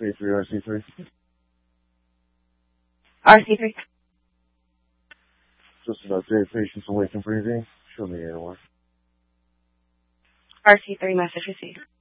C3, RC3. RC3. Just about 8 patients awake and breathing. Show me AOR. RC3, message received.